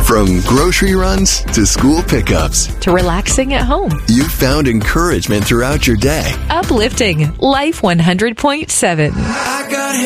From grocery runs to school pickups, to relaxing at home. you found encouragement throughout your day. Uplifting Life 100.7. I got